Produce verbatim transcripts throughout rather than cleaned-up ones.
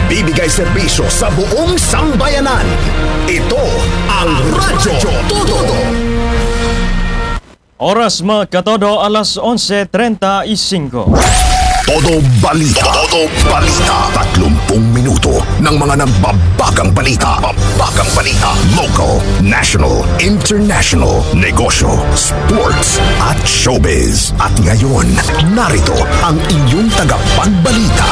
nagbibigay serbisyo sa buong sambayanan. Ito ang Radyo Todo. Oras mga katodo, alas onse treinta y cinco. Todo Balita. Todo Balita. Tatlumpung minuto ng mga nagbabagang balita. Babagang balita. Local, national, international, negosyo, sports, at showbiz. At ngayon, narito ang inyong tagapagbalita.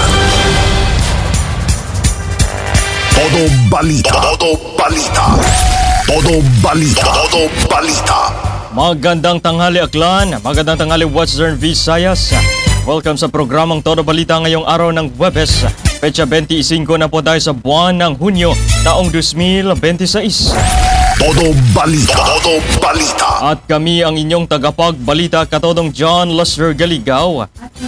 Todo Balita. Todo Balita. Todo Balita. Todo Balita. Magandang tanghali Aklan, magandang tanghali Western Visayas. Welcome sa programang Todo Balita ngayong araw ng Huwebes, petsa twenty-five na po tayo sa buwan ng Hunyo taong twenty twenty-six. Todo Balita. Todo Balita. At kami ang inyong tagapagbalita, katodong John Lester Galigaw.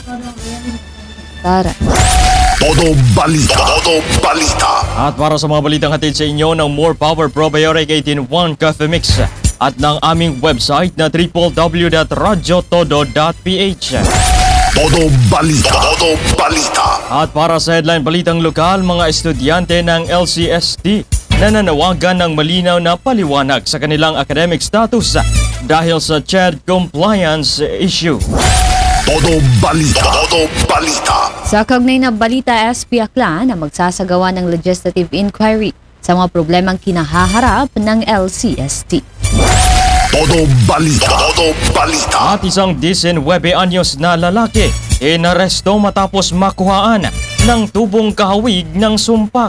Tara. Todo Balita. Todo Balita. At para sa mga balitang hatid sa inyo ng More Power Probiotic eighteen one Cafe Mix at ng aming website na w w w dot radyo todo dot p h. Todo Balita. Todo Balita. At para sa headline balitang lokal, mga estudyante ng L C S T nananawagan ng malinaw na paliwanag sa kanilang academic status dahil sa C H E D compliance issue. Todo Balita. Todo Balita. Sa kaugnay na balita, S P Aklan na magsasagawa ng legislative inquiry sa mga problemang kinahaharap ng L C S T. Todo Balita. Todo Balita. At isang nineteen anyos na lalaki inaresto matapos makuhaan ng tubong kahawig ng sumpak.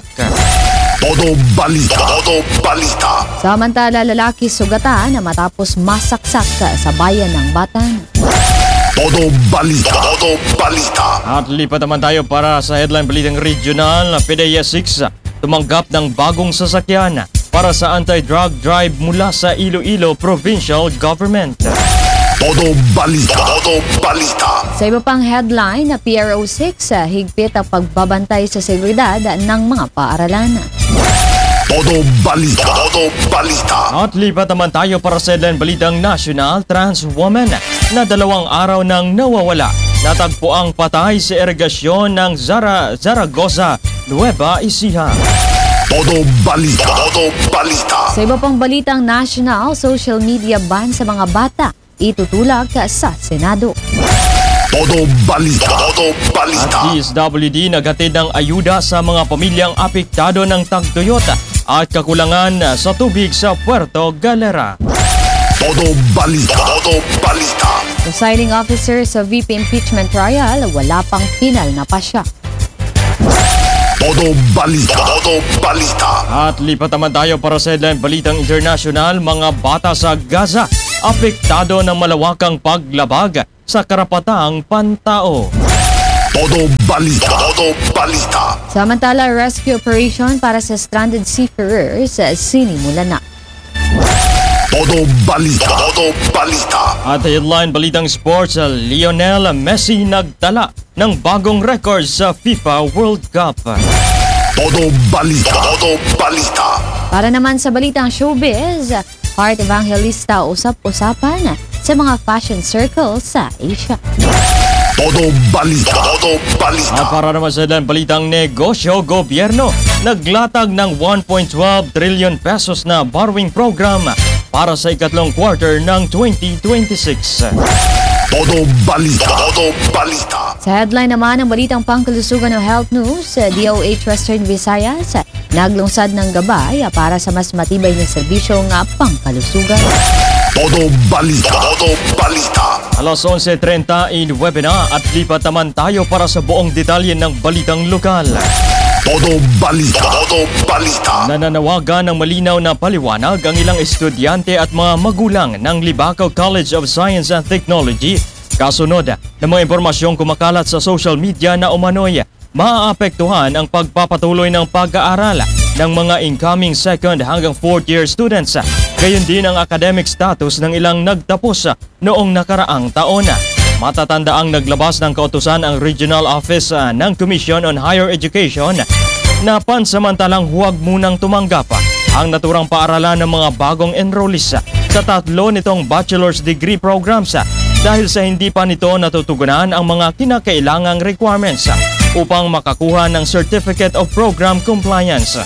Todo Balita. Todo Balita. Samantala, lalaki sugatan na matapos masaksak sa bayan ng Batan. Todo Balita. Todo Balita. At lipat naman tayo para sa headline balitang regional. P D E A six tumanggap ng bagong sasakyan para sa anti-drug drive mula sa Iloilo Provincial Government. Todo Balita. Todo Balita. Sa iba pang headline, na P R O six, higpit ang pagbabantay sa seguridad ng mga paaralan. Todo Balita. Todo Balita. At lipat naman tayo para sa headline balitang national. Trans woman na dalawang araw nang nawawala. Natagpo ang patay sa irigasyon ng Zara, Zaragoza, Nueva Ecija. Todo Balita. Todo Balita. Sa iba pang balitang national, social media ban sa mga bata itutulak sa Senado. Todo Balita. Todo At Balita. D S W D naghatid ng ayuda sa mga pamilyang apektado ng tagtuyot at kakulangan sa tubig sa Puerto Galera. Todo Balita. Todo Balita. Presiding officer sa V P impeachment trial, wala pang final na pasya. Todo Balita. Todo Balita. At lipat naman tayo para sa headline balitang international. Mga bata sa Gaza apektado ng malawakang paglabag sa karapatang pantao. Todo Balita. Todo Balita. Samantala, rescue operation para sa stranded seafarers sinimulan na. Todo Balita. Todo Balita. At headline balitang sports, Lionel Messi nagtala ng bagong record sa FIFA World Cup. Todo Balita. Todo Balita. Para naman sa balitang showbiz, Heart Evangelista usap-usapan sa mga fashion circles sa Asia. Todo Balita. Todo At Balita. para naman sa headline balitang negosyo, gobyerno naglatag ng one point one two trillion pesos na borrowing program para sa ikatlong quarter ng twenty twenty-six. Todo Balita. Todo Balita. Sa headline naman ng balitang pangkalusugan ng health news, D O H Western Visayas naglungsad ng gabay para sa mas matibay na serbisyong pangkalusugan. Todo Balita. Todo Balita. Alas onse treinta in webinar at lipat naman tayo para sa buong detalye ng balitang lokal. Todo Balita. Todo Balita. Nananawagan ng malinaw na paliwanag ang ilang estudyante at mga magulang ng Libacao College of Science and Technology kasunod ng mga impormasyong kumakalat sa social media na umano'y maaapektuhan ang pagpapatuloy ng pag-aaral ng mga incoming second hanggang fourth year students. Gayon din ang academic status ng ilang nagtapos noong nakaraang taon. Matatanda ang naglabas ng kautusan ang Regional Office uh, ng Commission on Higher Education na pansamantalang huwag munang tumanggap ang naturang paaralan ng mga bagong enrollees sa tatlo nitong bachelor's degree programs dahil sa hindi pa nito natutugunan ang mga kinakailangang requirements. upang makakuha ng Certificate of Program Compliance.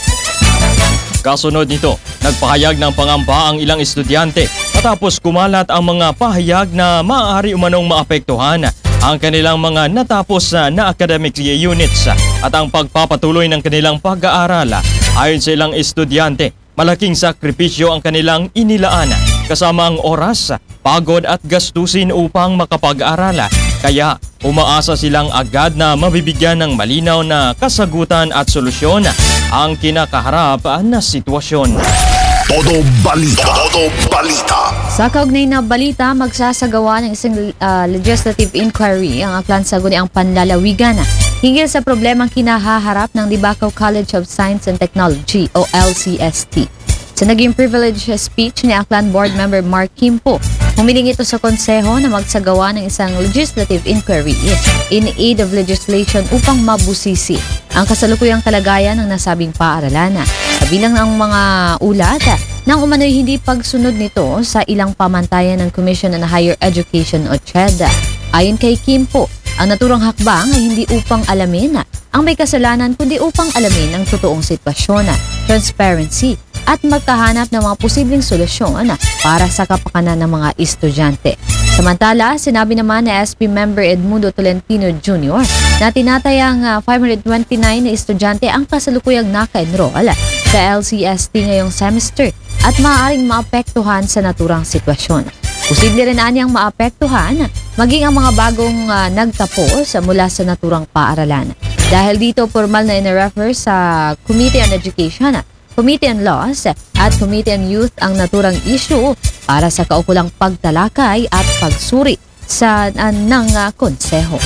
Kasunod nito, nagpahayag ng pangamba ang ilang estudyante matapos kumalat ang mga pahayag na maaari umanong maapektuhan ang kanilang mga natapos na academic units at ang pagpapatuloy ng kanilang pag-aaral. Ayon sa ilang estudyante, malaking sakripisyo ang kanilang inilaan kasama ang oras, pagod at gastusin upang makapag-aral. Kaya umaasa silang agad na mabibigyan ng malinaw na kasagutan at solusyon ang kinakaharap na sitwasyon. Todo balita. Todo balita. Sa kaugnay na balita, magsasagawa ng isang uh, legislative inquiry ang Aklan Sangguniang Panlalawigan hinggil sa problemang kinahaharap ng Libacao College of Science and Technology o L C S T. Sa naging privilege speech ni Aklan Board Member Mark Kimpo, humiling ito sa konseho na magsagawa ng isang legislative inquiry in aid of legislation upang mabusisi ang kasalukuyang kalagayan ng nasabing paaralan. Kabilang ang mga ulat nang umano'y hindi pagsunod nito sa ilang pamantayan ng Commission on Higher Education o C H E D. Ayon kay Kimpo, ang naturang hakbang ay hindi upang alamin ang may kasalanan kundi upang alamin ang totoong sitwasyon, transparency, at magkahanap ng mga posibleng solusyon para sa kapakanan ng mga estudyante. Samantala, sinabi naman ni S P Member Edmundo Tolentino Junior na tinatayang five hundred twenty-nine na estudyante ang kasalukuyang naka-enroll sa L C S T ngayong semester at maaaring maapektuhan sa naturang sitwasyon. Posible rin anyang maapektuhan maging ang mga bagong uh, nagtapos mula sa naturang paaralan. Dahil dito, formal na ina-refer sa Committee on Education, Committee on Laws at Committee on Youth ang naturang issue para sa kaukulang pagtalakay at pagsuri sa uh, ng uh, konseho.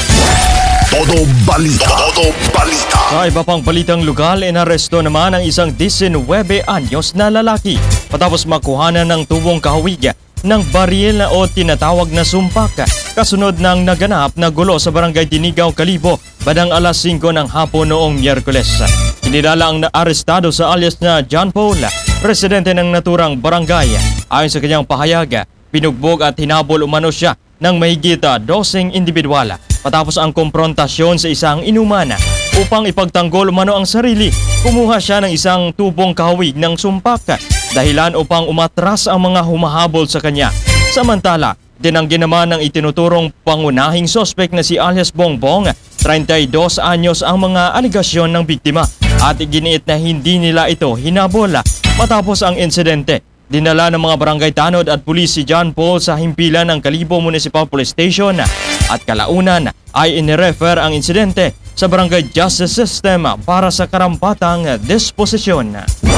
Todo balita. Todo balita. Sa iba pang balitang lugar, inaresto naman ang isang nineteen anyos na lalaki matapos makuhanan ng tubong kahawig ng baril o tinatawag na sumpak kasunod ng naganap na gulo sa barangay Tinigaw, Kalibo bandang alas singko ng hapon noong Miyerkules. Kinilala ang naarestado sa alias na John Paul, residente ng naturang barangay. Ayon sa kanyang pahayag, pinugbog at hinabol umano siya ng mahigit doseng individual matapos ang komprontasyon sa isang inuman. Upang ipagtanggol umano ang sarili, kumuha siya ng isang tubong kahawig ng sumpak dahilan upang umatras ang mga humahabol sa kanya. Samantala, tinanggi naman ng itinuturong pangunahing sospek na si alias Bongbong, thirty-two anyos ang mga aligasyon ng biktima at iginiit na hindi nila ito hinabol. Matapos ang insidente, dinala ng mga barangay tanod at pulis si John Paul sa himpilan ng Kalibo Municipal Police Station at kalaunan ay inirefer ang insidente sa Barangay Justice System para sa karampatang disposisyon.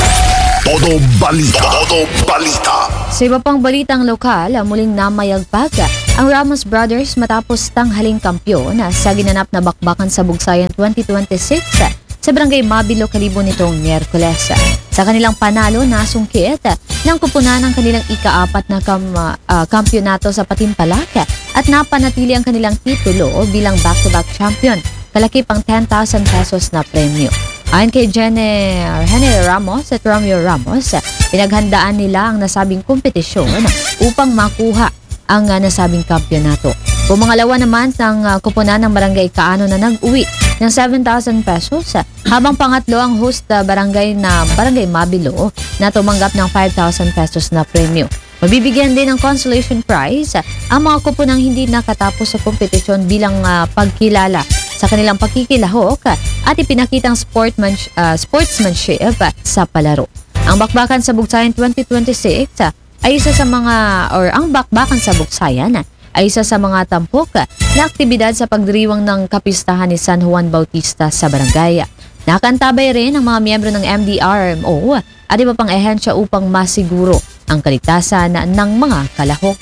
Todo balita. Todo balita. Sa iba pang balitang lokal, muling namayagpag ang Ramos Brothers matapos tanghaling kampyon sa ginanap na bakbakan sa Bugsayan twenty twenty-six sa Barangay Mabilo, Kalibo nitong Miyerkules. Sa kanilang panalo, nasungkit ng kupunan ng kanilang ika-apat na kam, uh, kampyonato sa Patimpalak at napanatili ang kanilang titulo bilang back-to-back champion, kalaki pang ten thousand pesos na premyo. Ayon kay Jenny Ramos at Romeo Ramos, pinaghandaan nila ang nasabing kompetisyon upang makuha ang uh, nasabing kampyonato. Pumangalawa naman ng uh, kupunan ng Barangay Kaano na nag-uwi ng seven thousand pesos, habang pangatlo ang host uh, barangay na Barangay Mabilo na tumanggap ng five thousand pesos na premyo. Mabibigyan din ng consolation prize uh, ang mga kupunang hindi nakatapos sa kompetisyon bilang uh, pagkilala sa kanilang pakikilahok uh, at ipinakitang sportman, uh, sportsmanship uh, sa palaro. Ang bakbakan sa Bugsayan twenty twenty-six uh, ay isa sa mga, or ang bakbakan sa Bugsayan uh, ay isa sa mga tampok na aktibidad sa pagdiriwang ng kapistahan ni San Juan Bautista sa barangay. Nakantabay rin ang mga miyembro ng M D R M O at iba pang ehensya upang masiguro ang kaligtasan ng mga kalahok.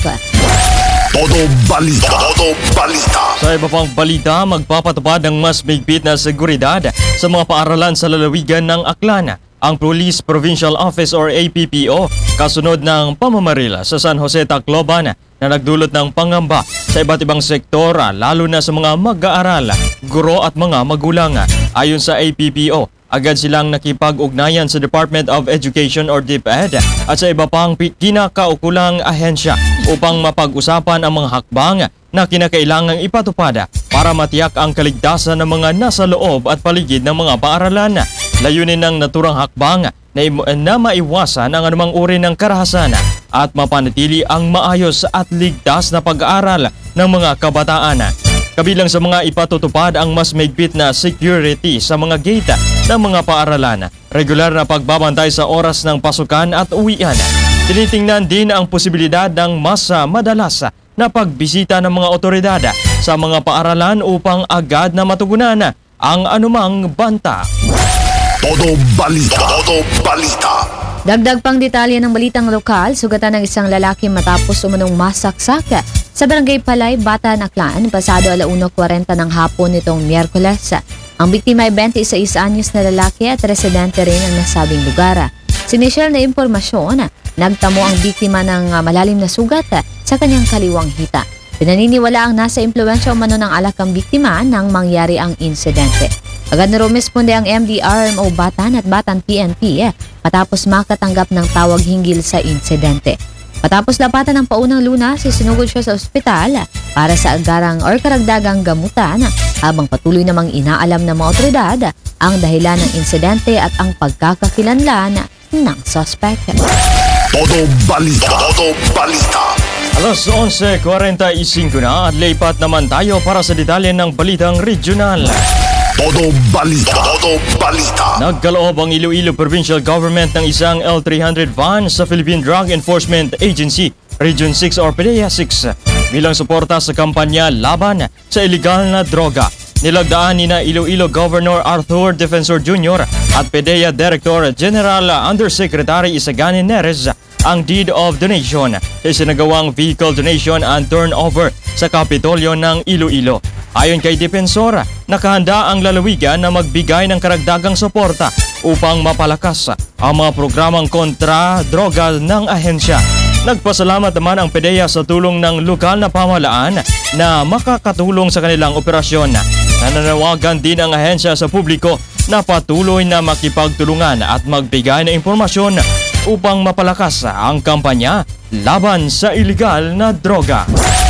Todo balita. Todo balita. Sa iba pang balita, magpapatupad ng mas mahigpit na seguridad sa mga paaralan sa lalawigan ng Aklan ang Police Provincial Office or A P P O kasunod ng pamamaril sa San Jose, Tacloban na nagdulot ng pangamba sa iba't ibang sektor lalo na sa mga mag-aaral, guro at mga magulang. Ayon sa A P P O, agad silang nakipag-ugnayan sa Department of Education or DepEd at sa iba pang kinakaukulang ahensya upang mapag-usapan ang mga hakbang na kinakailangang ipatupad para matiyak ang kaligtasan ng mga nasa loob at paligid ng mga paaralan. Layunin ng naturang hakbang na, im- na maiwasan ang anumang uri ng karahasan at mapanatili ang maayos at ligtas na pag-aaral ng mga kabataan. Kabilang sa mga ipatutupad ang mas mahigpit na security sa mga gate ng mga paaralan, regular na pagbabantay sa oras ng pasukan at uwian. Tinitingnan din ang posibilidad ng mas ah, madalas na pagbisita ng mga otoridad sa mga paaralan upang agad na matugunan ang anumang banta. Todo balita. Todo balita. Dagdag pang detalye ng balitang lokal, sugatan ng isang lalaki matapos umunong masaksak sa Barangay Palay, Batan, Aklan, pasado alauna kwarenta ng hapon nitong Miyerkules. Ang biktima ay twenty-six anyos na lalaki at residente rin ang nasabing lugar. Sinisyal na impormasyon, nagtamo ang biktima ng uh, malalim na sugat uh, sa kanyang kaliwang hita. Pinaniniwala ang nasa impluwensya umano ng alak ang biktima nang mangyari ang insidente. Agad na rumisponde ang M D R M O Batan at Batan P N P eh, matapos makatanggap ng tawag hinggil sa insidente. Matapos lapatan ng paunang lunas, sinugod siya sa ospital eh, para sa agarang or karagdagang gamutan habang patuloy namang inaalam ng mga otoridad ang dahilan ng insidente at ang pagkakakilanlan ng suspect. Todo balita. Todo balita. Alas eleven forty-five na at lipat naman tayo para sa detalye ng balitang regional. Todo balita. Todo balita. Nagkaloob ang Iloilo Provincial Government ng isang L three hundred van sa Philippine Drug Enforcement Agency, Region six or P D E A six, bilang suporta sa kampanya laban sa iligal na droga. Nilagdaan ni na Iloilo Governor Arthur Defensor Junior at P D E A Director General Undersecretary Isagani Neres ang deed of donation sa isinagawang vehicle donation and turnover sa Kapitolyo ng Iloilo. Ayon kay Defensor, nakahanda ang lalawigan na magbigay ng karagdagang suporta upang mapalakas ang mga programang kontra-droga ng ahensya. Nagpasalamat naman ang P D E A sa tulong ng lokal na pamahalaan na makakatulong sa kanilang operasyon. Nananawagan din ang ahensya sa publiko na patuloy na makipagtulungan at magbigay ng impormasyon upang mapalakas ang kampanya laban sa iligal na droga.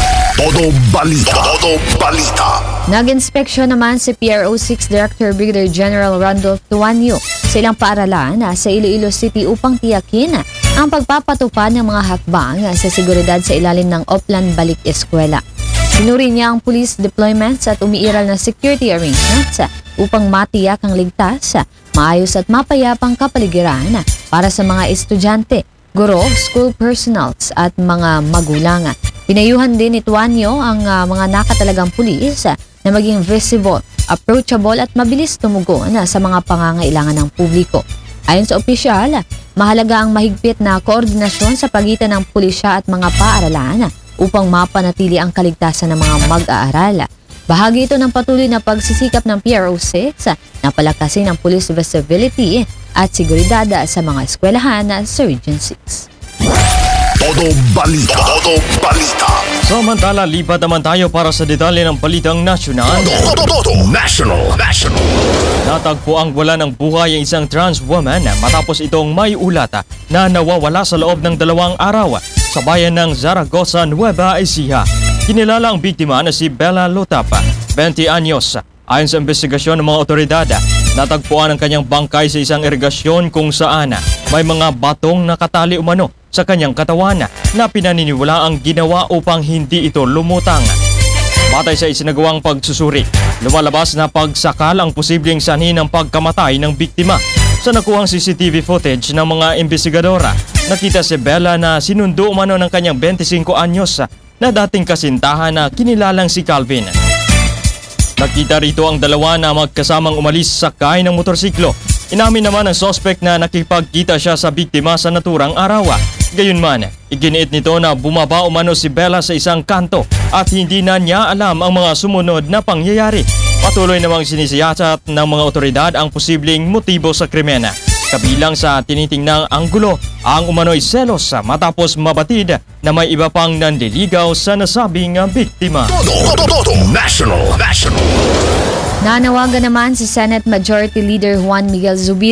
Todo balita. Todo balita. Nag-inspeksyon naman si P R O six Director Brigadier General Randolph Tuanyo sa ilang paaralan sa Iloilo City upang tiyakin ang pagpapatupad ng mga hakbang sa seguridad sa ilalim ng Oplan Balik Eskwela. Sinuri niya ang police deployments at umiiral na security arrangements upang matiyak ang ligtas, maayos at mapayapang kapaligiran para sa mga estudyante, guro, school personals at mga magulang. Pinayuhan din ni Tuanyo ang uh, mga nakatalagang pulis uh, na maging visible, approachable at mabilis tumugon uh, sa mga pangangailangan ng publiko. Ayon sa opisyal, mahalaga ang mahigpit na koordinasyon sa pagitan ng pulisya at mga paaralan upang mapanatili ang kaligtasan ng mga mag-aaral. Bahagi ito ng patuloy na pagsisikap ng P R O six na palakasin ang police visibility at seguridad sa mga eskwelahan sa Region six. Todo balita. Todo balita. Samantala, lipat naman tayo para sa detalye ng balitang nasyonal. Todo, todo, todo. National. National. Natagpo ang wala ng buhay ang isang trans woman matapos itong may ulat na nawawala sa loob ng dalawang araw sa bayan ng Zaragoza, Nueva Ecija. Kinilala ang biktima na si Bella Lotap, twenty anyos. Ayon sa investigasyon ng mga otoridad, natagpuan ang kanyang bangkay sa isang irigasyon kung saan may mga batong nakatali umano sa kanyang katawan na pinaniniwala ang ginawa upang hindi ito lumutang. Batay sa isinagawang pagsusuri, lumalabas na pagsakal ang posibleng sanhi ng pagkamatay ng biktima. Sa nakuhang C C T V footage ng mga investigadora, nakita si Bella na sinundo umano ng kanyang twenty-five anyos na dating kasintahan na kinilalang si Calvin. Nakita rito ang dalawa na magkasamang umalis sakay ng motorsiklo. Inamin naman ng suspect na nakipagkita siya sa biktima sa naturang araw. Gayunman, iginiit nito na bumaba umano si Bella sa isang kanto at hindi na niya alam ang mga sumunod na pangyayari. Patuloy namang sinisiyasat ng mga otoridad ang posibleng motibo sa krimen. Kabilang sa tinitingnang anggulo ang umano'y selos matapos mabatid na may iba pang nanliligaw sa nasabing biktima. Todo, todo, todo. National. National. Nanawagan naman si Senate Majority Leader Juan Miguel Zubiri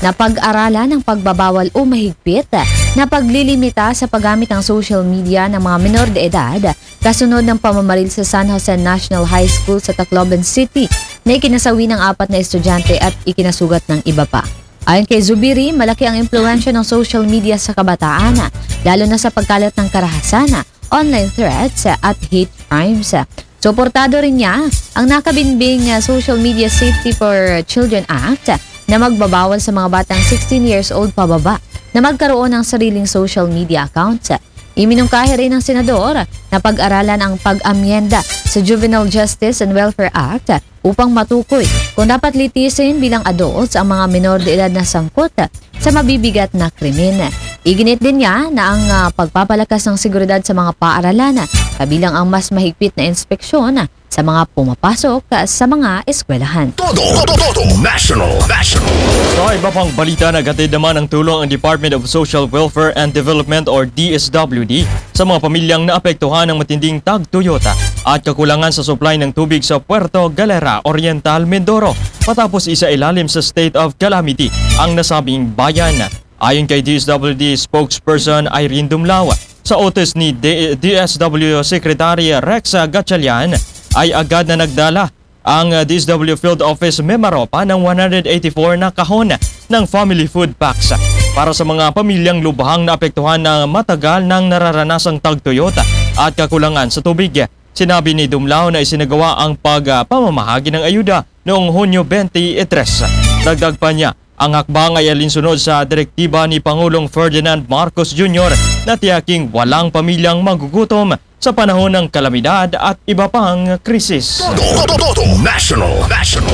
na pag-aralan ng pagbabawal o mahigpit na paglilimita sa paggamit ng social media ng mga menor de edad kasunod ng pamamaril sa San Jose National High School sa Tacloban City na ikinasawi ng apat na estudyante at ikinasugat ng iba pa. Ayon kay Zubiri, malaki ang impluwensya ng social media sa kabataan, lalo na sa pagkalat ng karahasan, online threats at hate crimes. Suportado rin niya ang nakabinbing Social Media Safety for Children Act na magbabawal sa mga batang sixteen years old pababa na magkaroon ng sariling social media accounts. Iminungkahi rin ng senador na pag-aralan ang pag-amyenda sa Juvenile Justice and Welfare Act upang matukoy kung dapat litisin bilang adults ang mga menor de edad na sangkot sa mabibigat na krimen. Iginit din niya na ang uh, pagpapalakas ng seguridad sa mga paaralan kabilang ang mas mahigpit na inspeksyon sa mga pumapasok sa mga eskwelahan. Todo, todo, todo, national, national. Sa iba pang balita, naghatid naman ng tulong ang Department of Social Welfare and Development or D S W D sa mga pamilyang naapektuhan ng matinding tagtuyot at kakulangan sa supply ng tubig sa Puerto Galera, Oriental, Mindoro matapos isa ilalim sa state of calamity ang nasabing bayan. Ayon kay D S W D spokesperson Irene Dumlao, sa utos ni D- DSW Secretary Rex Gatchalian ay agad na nagdala ang D S W Field Office Mimaropa ng one hundred eighty-four na kahon ng family food packs para sa mga pamilyang lubhang naapektuhan ng matagal ng nararanasang tagtuyot at kakulangan sa tubig. Sinabi ni Dumlao na isinagawa ang pagpamamahagi ng ayuda noong Hunyo twenty-three. Dagdag pa niya, ang hakbang ay alinsunod sa direktiba ni Pangulong Ferdinand Marcos Junior na tiyaking walang pamilyang magugutom sa panahon ng kalamidad at iba pang krisis. Todo, todo, todo, national, national.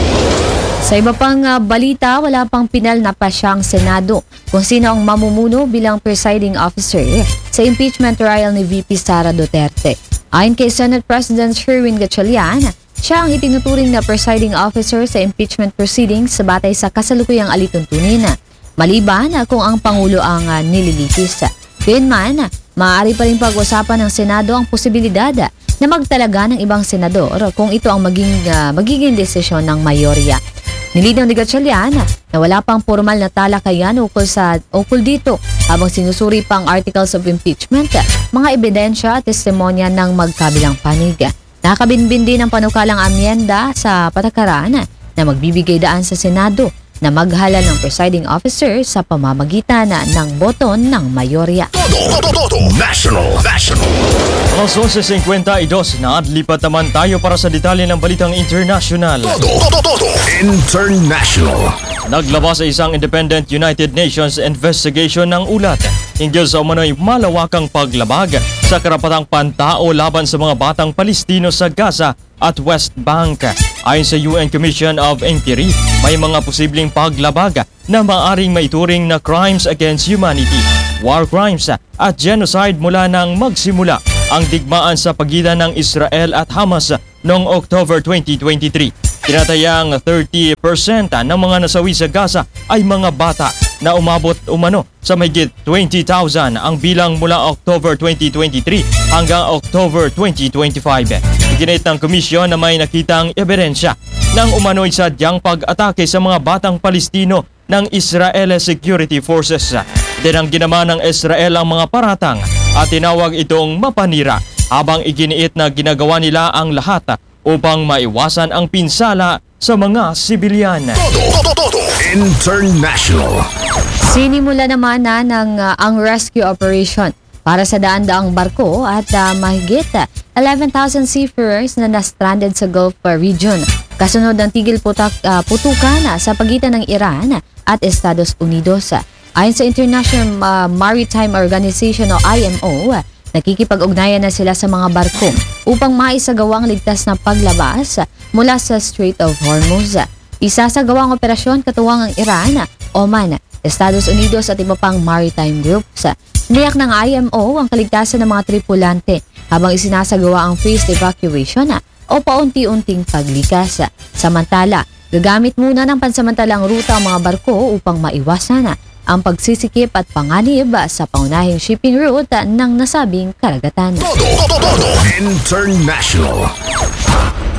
Sa iba pang uh, balita, wala pang pinal na pa siyang Senado kung sino ang mamumuno bilang presiding officer sa impeachment trial ni V P Sara Duterte. Ayon kay Senate President Sherwin Gatchalian, siya ang itinuturing na presiding officer sa impeachment proceedings sa batay sa kasalukuyang alituntunin. Maliban kung ang Pangulo ang uh, nililitis. Gayunman, maaari pa rin pag-usapan ng Senado ang posibilidad na magtalaga ng ibang senador kung ito ang maging, uh, magiging desisyon ng mayorya. Nilinaw ni Gatchalian na wala pang formal na talakayan ukol, sa, ukol dito habang sinusuri pa ang articles of impeachment, mga ebidensya at testimonya ng magkabilang panig. Nakabinbin din ang panukalang amyenda sa patakaran na magbibigay daan sa Senado na maghalal ng presiding officer sa pamamagitan ng boton ng mayorya. Todo, todo, todo, national, national. Alas eleven fifty-two na at lipat naman tayo para sa detalye ng balitang international. Todo, todo, todo, international. Naglabas sa isang independent United Nations investigation ng ulat hinggil sa umano'y malawakang paglabag sa karapatang pantao laban sa mga batang Palestino sa Gaza at West Bank. Ayon sa U N Commission of Inquiry, may mga posibleng paglabag na maaaring maituring na crimes against humanity, war crimes at genocide mula nang magsimula ang digmaan sa pagitan ng Israel at Hamas noong October twenty twenty-three. Tinatayang thirty percent ng mga nasawi sa Gaza ay mga bata na umabot umano sa mahigit twenty thousand ang bilang mula October twenty twenty-three hanggang October twenty twenty-five. Iginit ng komisyon na may nakitang ebidensya ng umano'y sadyang pag-atake sa mga batang Palestino ng Israel Security Forces. Dinang ginama ng Israel ang mga paratang at tinawag itong mapanira habang iginiit na ginagawa nila ang lahat upang maiwasan ang pinsala sa mga sibilyan. Todo, todo, todo, international. Sinimula naman na ng uh, ang rescue operation para sa daan-daang barko at uh, mahigit uh, eleven thousand seafarers na na-stranded sa Gulf region. Kasunod ng tigil putak, uh, putukan uh, sa pagitan ng Iran at Estados Unidos. Ayon sa International uh, Maritime Organization o I M O, uh, nakikipag-ugnayan na sila sa mga barko upang maisagawa ang ligtas na paglabas mula sa Strait of Hormuz. Isasagawa ang operasyon katuwang ang Iran, Oman, Estados Unidos at iba pang maritime groups. Niyak ng I M O ang kaligtasan ng mga tripulante habang isinasagawa ang phased evacuation o paunti-unting paglikas. Samantala, gagamit muna ng pansamantalang ruta ang mga barko upang maiwasan ang pagsisikip at panganib sa pangunahing shipping route ng nasabing karagatan. Todo, todo, todo, international.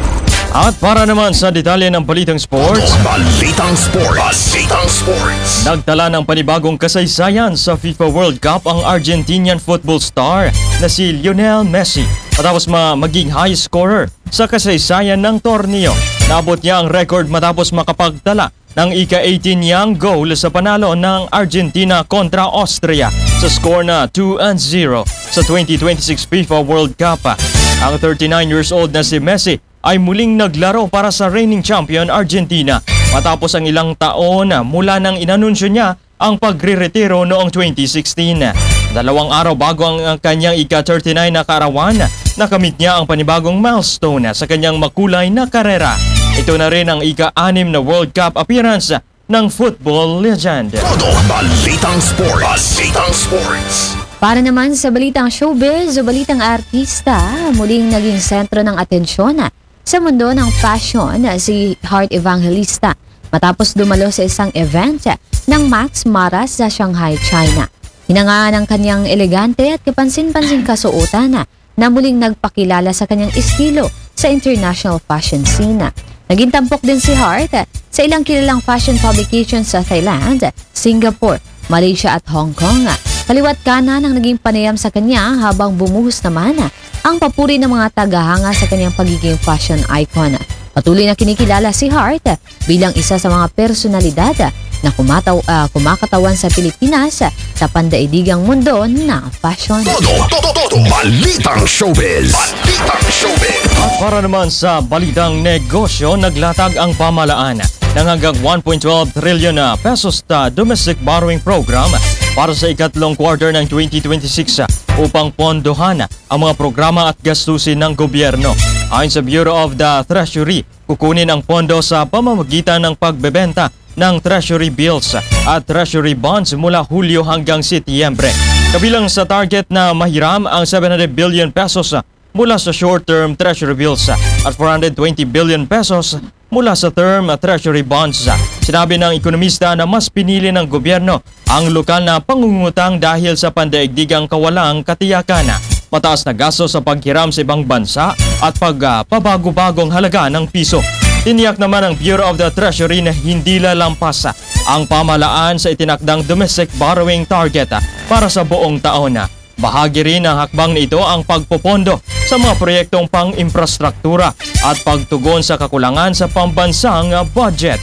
At para naman sa detalye ng balitang sports, Balitang Sports. Balitang Sports. nagtala ng panibagong kasaysayan sa FIFA World Cup ang Argentinian football star na si Lionel Messi matapos ma maging high scorer sa kasaysayan ng torneo. Naabot niya ang record matapos makapagtala ng ika eighteen niyang goal sa panalo ng Argentina kontra Austria sa score na two and zero sa twenty twenty-six FIFA World Cup. Ang thirty-nine years old na si Messi ay muling naglaro para sa reigning champion Argentina matapos ang ilang taon mula nang inanunsyo niya ang pagre-retiro noong twenty sixteen. Dalawang araw bago ang kanyang ika thirty-nine na kaarawan, nakamit niya ang panibagong milestone sa kanyang makulay na karera. Ito na rin ang ika-anim na World Cup appearance ng football legend. Todo Balitang Sports. Balitang Sports. Para naman sa balitang showbiz o balitang artista, muling naging sentro ng atensyon sa mundo ng fashion si Heart Evangelista matapos dumalo sa isang event ng Max Mara sa Shanghai, China. Hinangaan ang kanyang elegante at kapansin-pansing kasuotan na muling nagpakilala sa kanyang estilo sa international fashion scene. Naging tampok din si Heart sa ilang kilalang fashion publications sa Thailand, Singapore, Malaysia at Hong Kong. Kaliwat kanan ang naging panayam sa kanya habang bumuhos naman ang papuri ng mga tagahanga sa kanyang pagiging fashion icon. Patuloy na kinikilala si Heart bilang isa sa mga personalidad na kumataw, uh, kumakatawan sa Pilipinas sa pandaigdigang mundo na fashion. Todo, todo, todo. Balitang Showbiz. Balitang Showbiz. At para naman sa balitang negosyo, naglatag ang pamahalaan ng hanggang one point one two trillion na pesos na domestic borrowing program para sa ikatlong quarter ng twenty twenty-six upang pondohan ang mga programa at gastusin ng gobyerno. Ayon sa Bureau of the Treasury, kukunin ang pondo sa pamamagitan ng pagbebenta ng Treasury bills at Treasury bonds mula Hulyo hanggang Setyembre. Kabilang sa target na mahiram ang seven hundred billion pesos mula sa short-term Treasury bills at four hundred twenty billion pesos mula sa term Treasury bonds. Sinabi ng ekonomista na mas pinili ng gobyerno ang lokal na pangungutang dahil sa pandaigdigang kawalang katiyakan, mataas na gasto sa paghiram sa ibang bansa at pagpabago-bagong halaga ng piso. Tiniyak naman ng Bureau of the Treasury na hindi lalampas ang pamahalaan sa itinakdang domestic borrowing target para sa buong taon. Bahagi rin ng hakbang na ito ang pagpopondo sa mga proyektong pang-infrastruktura at pagtugon sa kakulangan sa pambansang budget.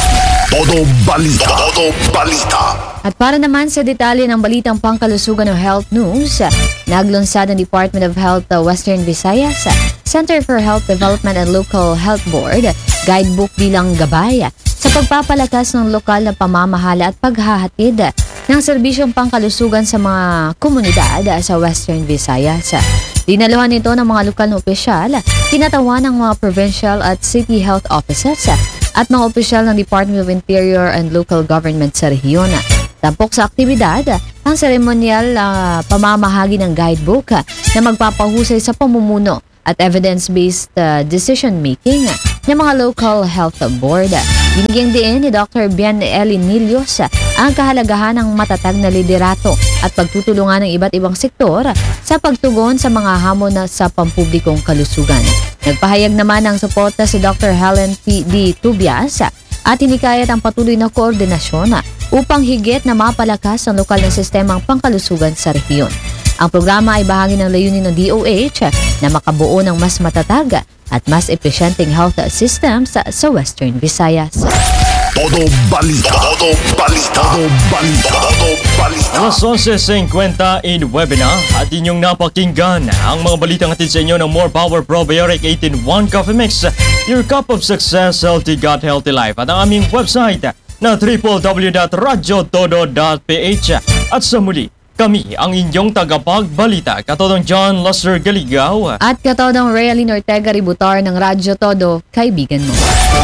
Todo Balita. Todo Balita. At para naman sa detalye ng balitang pangkalusugan o health news, naglunsad ng Department of Health uh, Western Visayas Center for Health Development and Local Health Board guidebook bilang gabay sa pagpapalakas ng lokal na pamamahala at paghahatid ng serbisyong pangkalusugan sa mga komunidad sa Western Visayas. Dinaluhan ito ng mga lokal na opisyal, tinatawan ng mga provincial at city health offices at mga opisyal ng Department of Interior and Local Government sa rehiyon. Tampok sa aktibidad ang seremonyal uh, pamamahagi ng guidebook uh, na magpapahusay sa pamumuno at evidence-based uh, decision-making ng mga local health board. Binigyang diin ni Doctor Bien Elinilios ang kahalagahan ng matatag na liderato at pagtutulungan ng iba't ibang sektor sa pagtugon sa mga hamon na sa pampublikong kalusugan. Nagpahayag naman ng suporta si Doctor Helen P. D. Tubias at hinikayat ang patuloy na koordinasyon upang higit na mapalakas ang lokal na sistemang pangkalusugan sa rehiyon. Ang programa ay bahagi ng layunin ng D O H na makabuo ng mas matatag at mas epesyenteng health system sa, sa Western Visayas. Todo Balita. Todo Balita. Todo Balita. Todo Balita. Alas eleven fifty in webinar at inyong napakinggan ang mga balitang hatid sa inyo ng More Power Probiotic eighteen one Coffee Mix, your cup of success, healthy gut, healthy life. At ang aming website na w w w dot radyo todo dot p h. At sa muli, kami ang inyong tagapagbalita, Katodong John Lester Galigaw at Katodong Realin Ortega Ributar ng Radyo Todo, kaibigan mo.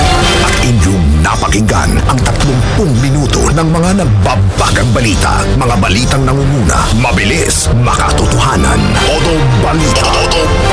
At inyong napakinggan ang tatlumpung minuto ng mga nagbabagang balita. Mga balitang nangunguna, mabilis, makatotohanan. Todo Balita. Todo